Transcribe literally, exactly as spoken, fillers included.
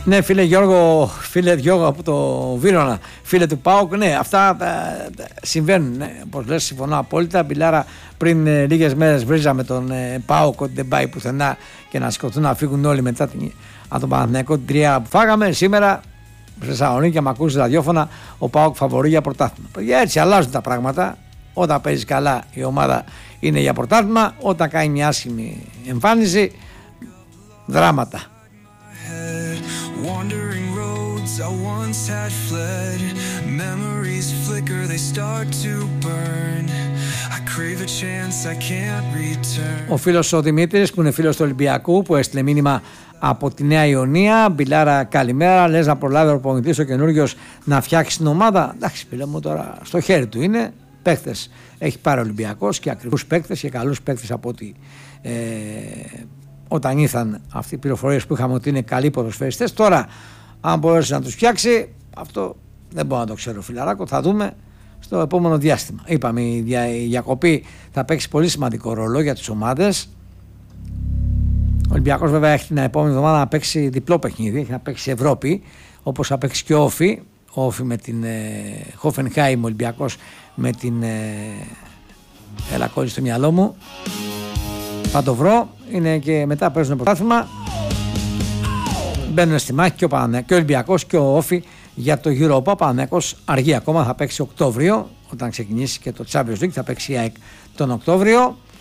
Ναι, φίλε Γιώργο, φίλε Γιώργο από το Βύρωνα, φίλε του ΠΑΟΚ, ναι, αυτά ε, συμβαίνουν. Ναι, όπως λες, συμφωνώ απόλυτα. Μπιλάρα, πριν ε, λίγες μέρες βρίζαμε τον ε, ΠΑΟΚ ότι δεν πάει πουθενά και να σηκωθούν να φύγουν όλοι μετά την, από τον Παναθηναϊκό την τρία που φάγαμε. Σήμερα στη Θεσσαλονίκη, άμα ακούσει ραδιόφωνα, ο ΠΑΟΚ φαβορεί για πρωτάθλημα. Έτσι αλλάζουν τα πράγματα. Όταν παίζει καλά η ομάδα είναι για πρωτάθλημα, όταν κάνει μια άσχημη εμφάνιση, δράματα. Wandering roads I once had fled. Memories flicker, they start to burn. I crave a chance I can't return. Ο φίλος ο Δημήτρης, που είναι φίλος του Ολυμπιακού, που έστειλε μήνυμα από τη Νέα Ιωνία. Μπιλάρα, καλημέρα. Λες να προλάβει ο προπονητής ο καινούριος να φτιάξει την ομάδα? Εντάξει, φίλε μου, τώρα στο χέρι του είναι. Παίκτες έχει πάρει ο Ολυμπιακός και ακριβούς παίκτες και καλούς παίκτες από ότι ε, όταν ήρθαν αυτοί οι πληροφορίες που είχαμε ότι είναι καλοί ποδοσφαιριστές. Τώρα, αν μπορέσει να τους φτιάξει, αυτό δεν μπορώ να το ξέρω, φιλαράκο. Θα δούμε στο επόμενο διάστημα. Είπαμε, η, δια, η διακοπή θα παίξει πολύ σημαντικό ρόλο για τις ομάδες. Ο Ολυμπιακός βέβαια έχει την επόμενη εβδομάδα να παίξει διπλό παιχνίδι, έχει να παίξει Ευρώπη, όπως θα παίξει και ο Όφη. Ο Όφη με την Χόφενχάιμ, ο Ολυμπιακός με την ε, έλα κόλλη στο μυαλό μου, θα το βρω. Είναι και μετά παίζουν πρωτάθλημα, μπαίνουν στη μάχη και ο, Παναθηναϊκός, και ο Ολυμπιακός και ο Όφη για το Europa. Ο Παναθηναϊκός αργεί ακόμα, θα παίξει Οκτώβριο, όταν ξεκινήσει και το Champions League θα παίξει η ΑΕΚ τον Οκτώβριο.